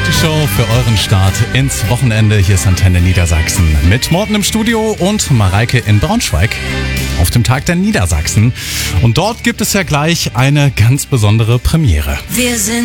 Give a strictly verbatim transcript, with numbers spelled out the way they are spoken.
Die Show für euren Start ins Wochenende. Hier ist Antenne Niedersachsen mit Morten im Studio und Mareike in Braunschweig auf dem Tag der Niedersachsen. Und dort gibt es ja gleich eine ganz besondere Premiere. Wir sind